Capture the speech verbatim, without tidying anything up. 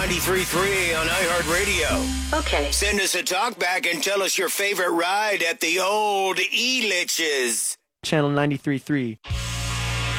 ninety-three point three on iHeartRadio. Okay. Send us a talk back and tell us your favorite ride at the old E-Liches. Channel ninety-three point three.